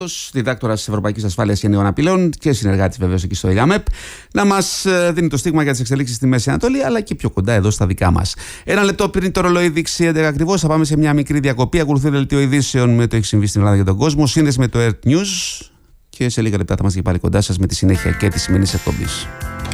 Διδάκτορας της Ευρωπαϊκής Ασφάλειας και Νέων Απειλών και συνεργάτης βεβαίως εκεί στο ΕΓΑΜΕΠ, να μας δίνει το στίγμα για τις εξελίξεις στη Μέση Ανατολή, αλλά και πιο κοντά εδώ στα δικά μας. Ένα λεπτό πριν το ρολόι δείξει 11 ακριβώς, θα πάμε σε μια μικρή διακοπή. Ακολουθεί δελτίο ειδήσεων με το έχει συμβεί στην Ελλάδα και τον κόσμο. Σύνδεση με το Earth News και σε λίγα λεπτά θα είμαστε και πάλι κοντά σας με τη συνέχεια και τη σημερινής εκπομπής.